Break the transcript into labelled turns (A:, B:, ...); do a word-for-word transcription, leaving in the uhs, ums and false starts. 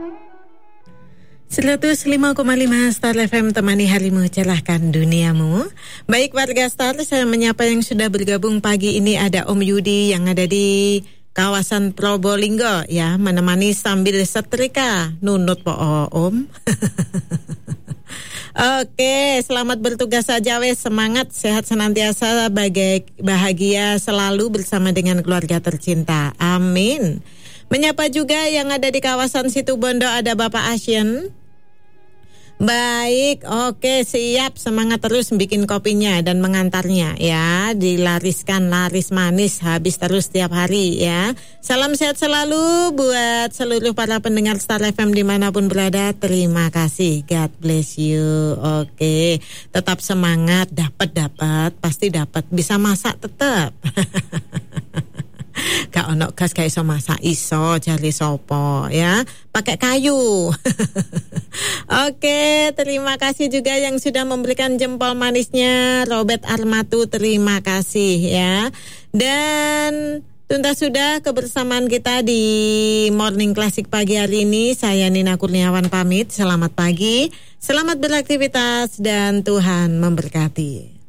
A: seratus lima koma lima Star F M, temani harimu, cerahkan duniamu. Baik warga Star, saya menyapa yang sudah bergabung pagi ini. Ada Om Yudi yang ada di kawasan Probolinggo ya, menemani sambil setrika. Nunut po oh, Om. Oke, selamat bertugas saja wes, semangat, sehat senantiasa, bagai bahagia selalu bersama dengan keluarga tercinta. Amin. Menyapa juga yang ada di kawasan Situbondo, ada Bapak Asien. Baik, oke, siap, semangat terus bikin kopinya dan mengantarnya ya, dilariskan laris manis, habis terus tiap hari ya. Salam sehat selalu buat seluruh para pendengar Star F M dimanapun berada. Terima kasih, God bless you. Oke, tetap semangat, dapat-dapat, pasti dapat, bisa masak tetap. Gak ono gas gak iso masak, iso jali sopo ya, pakai kayu. Oke, terima kasih juga yang sudah memberikan jempol manisnya, Robert Armatu, terima kasih ya. Dan tuntas sudah kebersamaan kita di Morning Classic pagi hari ini. Saya Nina Kurniawan pamit, selamat pagi, selamat beraktivitas dan Tuhan memberkati.